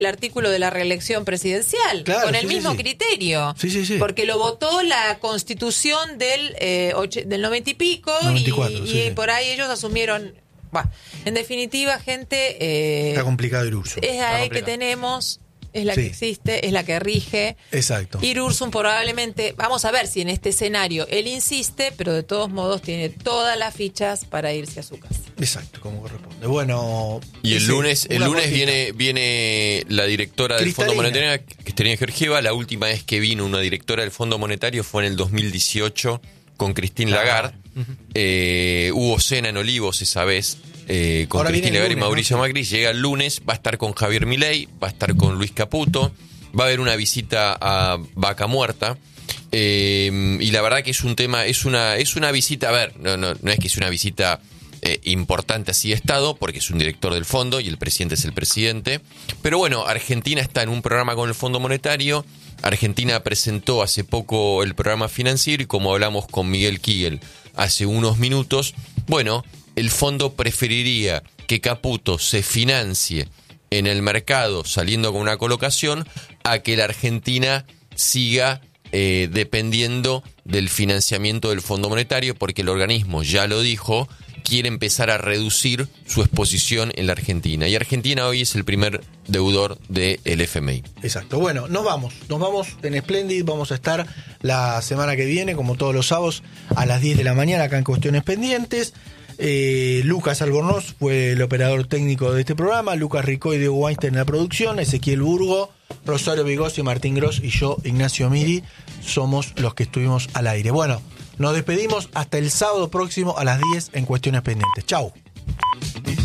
el artículo de la reelección presidencial, Claro, con el sí, mismo sí. criterio. Sí. Porque lo votó la Constitución del 90 y pico, 94, y sí. por ahí ellos asumieron. Bah, en definitiva, gente. Está complicado Irurzun. Es la ley que complicado. tenemos, es la Sí. que existe, es la que rige. Exacto. Irurzun probablemente, vamos a ver si en este escenario él insiste, pero de todos modos tiene todas las fichas para irse a su casa. Exacto, como corresponde. Bueno. Y el ese, lunes una cortita. viene la directora del Fondo Cristalina. Monetario, Cristalina Georgieva. La última vez que vino una directora del Fondo Monetario fue en el 2018 con Christine Lagarde. Hubo cena en Olivos esa vez con Ahora viene Christine el Lagarde y lunes, Mauricio ¿no? Macri. Llega el lunes, va a estar con Javier Milei, va a estar con Luis Caputo, va a haber una visita a Vaca Muerta. Y la verdad que es un tema, es una visita, a ver, no es que es una visita importante así de Estado, porque es un director del fondo y el presidente es el presidente. Pero bueno, Argentina está en un programa con el Fondo Monetario. Argentina presentó hace poco el programa financiero y como hablamos con Miguel Kigel hace unos minutos, bueno, el fondo preferiría que Caputo se financie en el mercado saliendo con una colocación a que la Argentina siga dependiendo del financiamiento del Fondo Monetario, porque el organismo, ya lo dijo, quiere empezar a reducir su exposición en la Argentina. Y Argentina hoy es el primer deudor del FMI. Exacto. Bueno, nos vamos en Splendid. Vamos a estar la semana que viene, como todos los sábados, a las 10 de la mañana acá en Cuestiones Pendientes. Lucas Albornoz fue el operador técnico de este programa, Lucas Rico y Diego Weinstein en la producción, Ezequiel Burgo, Rosario Vigossi, Martín Gross y yo, Ignacio Miri, somos los que estuvimos al aire. Bueno, nos despedimos hasta el sábado próximo a las 10 en Cuestiones Pendientes. Chau.